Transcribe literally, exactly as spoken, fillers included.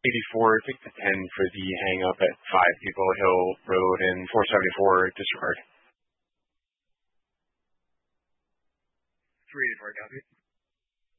eighty-four, take the ten for the hang up at five Depot Hill Road and four seventy-four disregard. three eighty-four, copy.